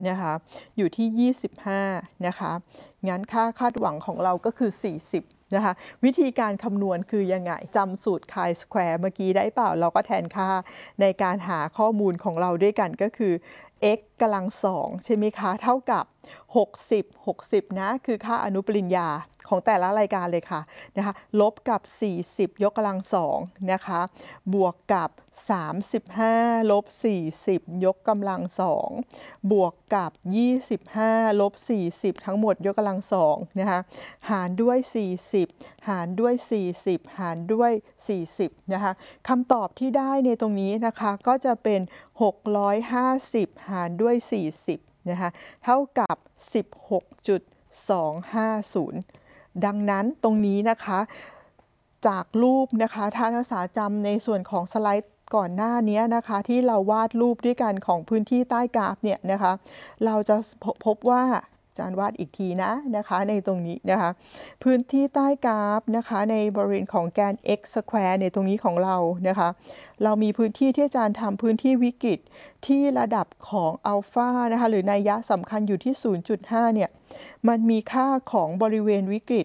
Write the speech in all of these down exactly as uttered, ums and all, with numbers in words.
นะคะอยู่ที่ยี่สิบห้านะคะงั้นค่าคาดหวังของเราก็คือสี่สิบนะคะวิธีการคำนวณคือยังไงจำสูตร chi-square เมื่อกี้ได้เปล่าเราก็แทนค่าในการหาข้อมูลของเราด้วยกันก็คือ x กำลังสองใช่ไหมคะเท่ากับหกสิบ หกสิบนะคือค่าอนุปริญญาของแต่ละรายการเลยค่ะนะคะลบกับสี่สิบยกกำลังสองนะคะบวกกับสามสิบห้าลบสี่สิบยกกำลังสองบวกกับยี่สิบห้าลบสี่สิบทั้งหมดยกกำลังสองนะคะหารด้วยสี่สิบหารด้วยสี่สิบหารด้วยสี่สิบนะคะคำตอบที่ได้ในตรงนี้นะคะก็จะเป็นหกร้อยห้าสิบหารด้วยสี่สิบนะคะเท่ากับ สิบหกจุดสองห้าศูนย์ ดังนั้นตรงนี้นะคะจากรูปนะคะถ้านักศึกษาจำในส่วนของสไลด์ก่อนหน้านี้นะคะที่เราวาดรูปด้วยกันของพื้นที่ใต้กราฟเนี่ยนะคะเราจะพบว่าอาจารย์วาดอีกทีนะนะคะในตรงนี้นะคะพื้นที่ใต้กราฟนะคะในบริเวณของแกน x square ในตรงนี้ของเรานะคะเรามีพื้นที่ที่อาจารย์ทำพื้นที่วิกฤตที่ระดับของอัลฟานะคะหรือนัยยะสำคัญอยู่ที่ ศูนย์จุดห้า เนี่ยมันมีค่าของบริเวณวิกฤต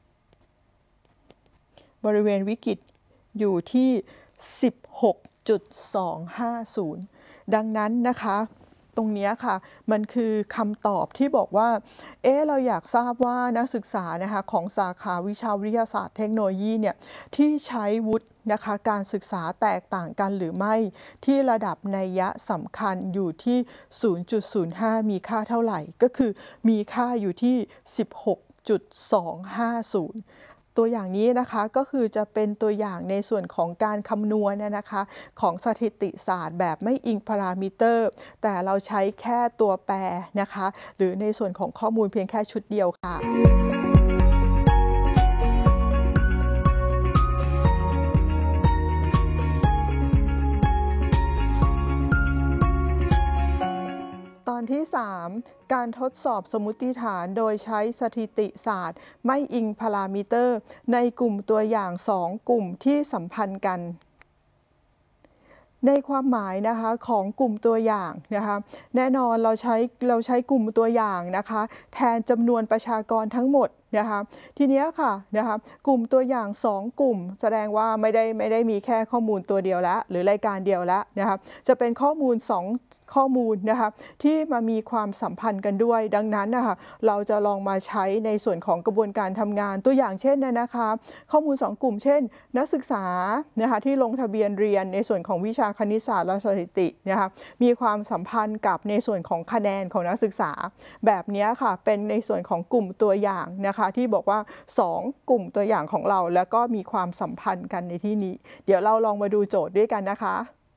บริเวณวิกฤตอยู่ที่ สิบหกจุดสองห้าศูนย์ ดังนั้นนะคะตรงนี้ค่ะมันคือคำตอบที่บอกว่าเอ๊ะเราอยากทราบว่านักศึกษานะคะของสาขาวิชาวิทยาศาสตร์เทคโนโลยีเนี่ยที่ใช้วุฒินะคะการศึกษาแตกต่างกันหรือไม่ที่ระดับนัยยะสำคัญอยู่ที่ ศูนย์จุดศูนย์ห้า มีค่าเท่าไหร่ก็คือมีค่าอยู่ที่ สิบหกจุดสองห้าศูนย์ตัวอย่างนี้นะคะก็คือจะเป็นตัวอย่างในส่วนของการคำนวณนะคะของสถิติศาสตร์แบบไม่อิงพารามิเตอร์แต่เราใช้แค่ตัวแปรนะคะหรือในส่วนของข้อมูลเพียงแค่ชุดเดียวค่ะตอนที่ สาม การทดสอบสมมุติฐานโดยใช้สถิติศาสตร์ไม่อิงพารามิเตอร์ในกลุ่มตัวอย่างสองกลุ่มที่สัมพันธ์กันในความหมายนะคะของกลุ่มตัวอย่างนะคะแน่นอนเราใช้เราใช้กลุ่มตัวอย่างนะคะแทนจำนวนประชากรทั้งหมดนะคะทีนี้ค่ะนะคะกลุ่มตัวอย่างสองกลุ่มแสดงว่าไม่ได้ไม่ได้มีแค่ข้อมูลตัวเดียวแล้วหรือรายการเดียวแล้วนะคะจะเป็นข้อมูลสองข้อมูลนะคะที่มามีความสัมพันธ์กันด้วยดังนั้นนะคะเราจะลองมาใช้ในส่วนของกระบวนการทำงานตัวอย่างเช่นนะคะข้อมูลสองกลุ่มเช่นนักศึกษานะคะที่ลงทะเบียนเรียนในส่วนของวิชาคณิตศาสตร์และสถิตินะคะมีความสัมพันธ์กับในส่วนของคะแนนของนักศึกษาแบบนี้ค่ะเป็นในส่วนของกลุ่มตัวอย่างนะคะที่บอกว่าสองกลุ่มตัวอย่างของเราแล้วก็มีความสัมพันธ์กันในที่นี้เดี๋ยวเราลองมาดูโจทย์ด้วยกันนะคะ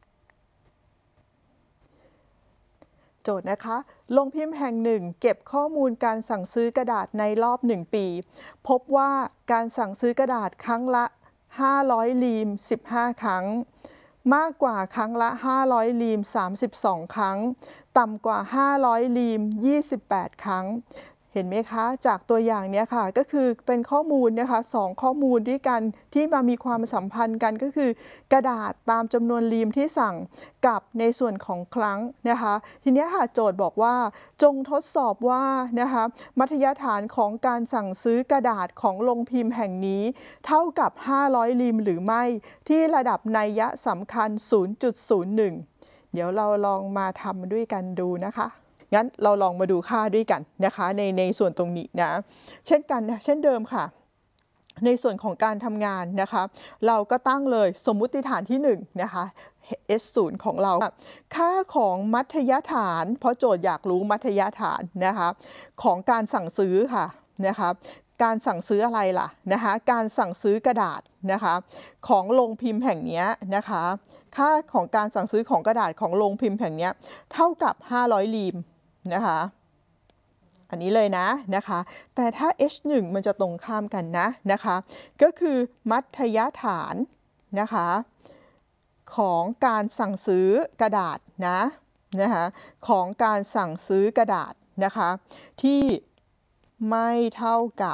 โจทย์นะคะโรงพิมพ์แห่งหนึ่งเก็บข้อมูลการสั่งซื้อกระดาษในรอบหนึ่งปีพบว่าการสั่งซื้อกระดาษครั้งละห้าร้อยรีมสิบห้าครั้งมากกว่าครั้งละห้าร้อยรีมสามสิบสองครั้งต่ำกว่าห้าร้อยรีมยี่สิบแปดครั้งเห็นไหมคะจากตัวอย่างนี้ค่ะก็คือเป็นข้อมูลนะคะสองข้อมูลด้วยกันที่มามีความสัมพันธ์กันก็คือกระดาษตามจำนวนรีมที่สั่งกับในส่วนของครั้งนะคะทีนี้ค่ะโจทย์บอกว่าจงทดสอบว่านะคะมัธยฐานของการสั่งซื้อกระดาษของโรงพิมพ์แห่งนี้เท่ากับห้าร้อยรีมหรือไม่ที่ระดับนัยยะสำคัญ ศูนย์จุดศูนย์หนึ่ง เดี๋ยวเราลองมาทำด้วยกันดูนะคะงั้นเราลองมาดูค่าด้วยกันนะคะในในส่วนตรงนี้นะเช่นกันเช่นเดิมค่ะในส่วนของการทำงานนะคะเราก็ตั้งเลยสมมุติฐานที่หนึ่งนะคะ เอช ศูนย์ ของเราค่าของมัธยฐานเพราะโจทย์อยากรู้มัธยฐานนะคะของการสั่งซื้อค่ะนะคะการสั่งซื้ออะไรล่ะนะคะการสั่งซื้อกระดาษนะคะของโรงพิมพ์แห่งนี้นะคะค่าของการสั่งซื้อของกระดาษของโรงพิมพ์แห่งนี้เท่ากับห้าร้อยรีมนะคะอันนี้เลยนะนะคะแต่ถ้า เอช หนึ่ง มันจะตรงข้ามกันนะนะคะก็คือมัธยฐานนะคะของการสั่งซื้อกระดาษนะนะคะของการสั่งซื้อกระดาษนะคะที่ไม่เท่ากับ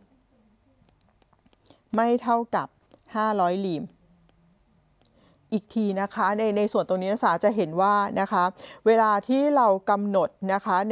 ไม่เท่ากับห้าร้อยรีมอีกทีนะคะในในส่วนตรงนี้นักศึกษาจะเห็นว่านะคะเวลาที่เรากำหนดนะคะ